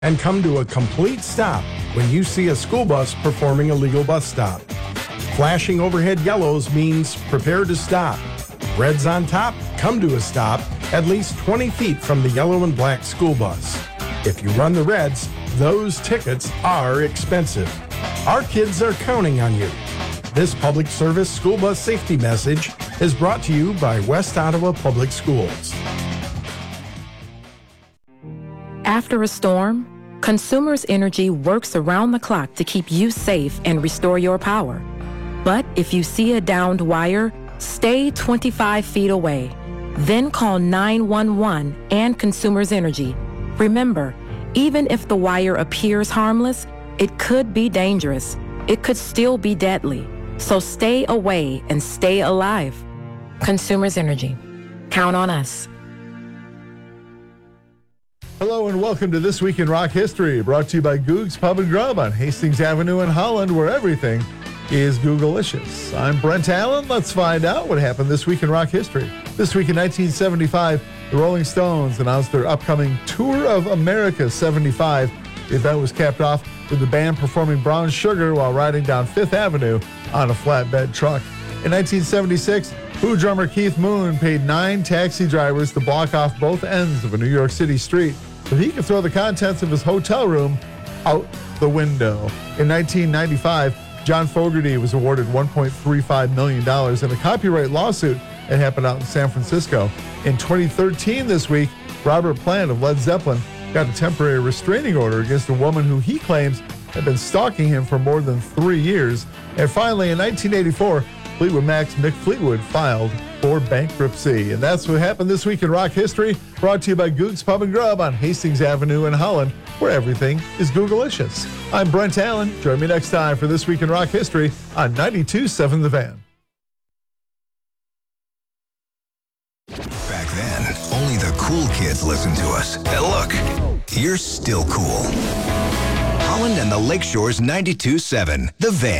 and come to a complete stop when you see a school bus performing a legal bus stop. Flashing overhead yellows means prepare to stop. Reds on top, come to a stop at least 20 feet from the yellow and black school bus. If you run the reds, those tickets are expensive. Our kids are counting on you. This public service school bus safety message is brought to you by West Ottawa Public Schools. After a storm, Consumers Energy works around the clock to keep you safe and restore your power. But if you see a downed wire, stay 25 feet away. Then call 911 and Consumers Energy. Remember, even if the wire appears harmless, it could be dangerous. It could still be deadly. So stay away and stay alive. Consumers Energy. Count on us. Hello and welcome to This Week in Rock History, brought to you by Goog's Pub and Grub on Hastings Avenue in Holland, where everything is Googlicious. I'm Brent Allen. Let's find out what happened this week in rock history. This week in 1975, the Rolling Stones announced their upcoming Tour of America 75. The event was capped off with the band performing Brown Sugar while riding down Fifth Avenue on a flatbed truck. In 1976, Who drummer Keith Moon paid 9 taxi drivers to block off both ends of a New York City street so he could throw the contents of his hotel room out the window. In 1995, John Fogerty was awarded $1.35 million in a copyright lawsuit that happened out in San Francisco. In 2013 this week, Robert Plant of Led Zeppelin got a temporary restraining order against a woman who he claims had been stalking him for more than 3 years. And finally, in 1984, Fleetwood Mac's Mick Fleetwood filed for bankruptcy. And that's what happened this week in rock history, brought to you by Goog's Pub and Grub on Hastings Avenue in Holland, where everything is Googlicious. I'm Brent Allen. Join me next time for This Week in Rock History on 92.7 The Van. Back then, only the cool kids listened to us. And look, you're still cool. Holland and the Lakeshore's 92.7 The Van.